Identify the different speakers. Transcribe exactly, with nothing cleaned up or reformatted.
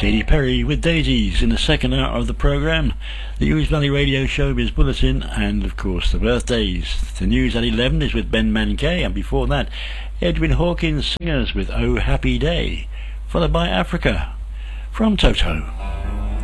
Speaker 1: Katy Perry with Daisies in the second hour of the programme. The Ouse Valley Radio Showbiz Bulletin, and of course the birthdays. The news at eleven is with Ben Mankay, and before that Edwin Hawkins Singers with Oh Happy Day, followed by Africa from Toto.